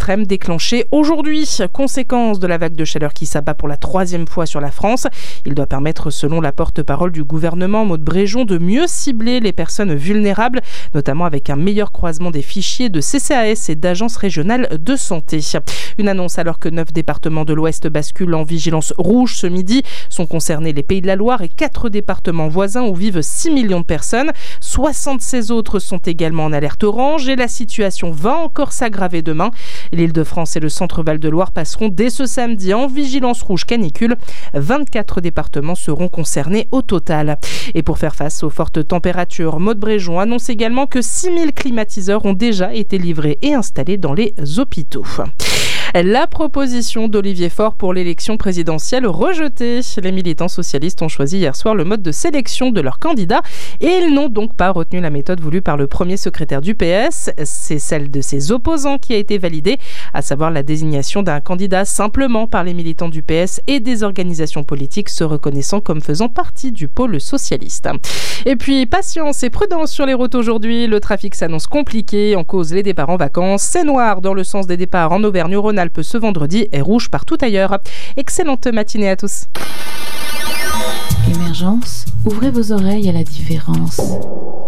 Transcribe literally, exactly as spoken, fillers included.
extrêmes déclenchés aujourd'hui. Conséquence de la vague de chaleur qui s'abat pour la troisième fois sur la France. Il doit permettre, selon la porte-parole du gouvernement, Maud Bréjon, de mieux cibler les personnes vulnérables, notamment avec un meilleur croisement des fichiers de C C A S et d'agences régionales de santé. Une annonce alors que neuf départements de l'Ouest basculent en vigilance rouge ce midi. Sont concernés les Pays de la Loire et quatre départements voisins où vivent six millions de personnes. soixante-seize autres sont également en alerte orange et la situation va encore s'aggraver demain. L'Île-de-France et le centre Val-de-Loire passeront dès ce samedi en vigilance rouge canicule. vingt-quatre départements seront concernés au total. Et pour faire face aux fortes températures, Maud Bréjon annonce également que six mille climatiseurs ont déjà été livrés et installés dans les hôpitaux. La proposition d'Olivier Faure pour l'élection présidentielle rejetée. Les militants socialistes ont choisi hier soir le mode de sélection de leurs candidats et ils n'ont donc pas retenu la méthode voulue par le premier secrétaire du P S. C'est celle de ses opposants qui a été validée, à savoir la désignation d'un candidat simplement par les militants du P S et des organisations politiques se reconnaissant comme faisant partie du pôle socialiste. Et puis, patience et prudence sur les routes aujourd'hui. Le trafic s'annonce compliqué, en cause les départs en vacances. C'est noir dans le sens des départs en Auvergne-Rhône-Alpes ce vendredi et rouge partout ailleurs. Excellente matinée à tous. Émergence, ouvrez vos oreilles à la différence.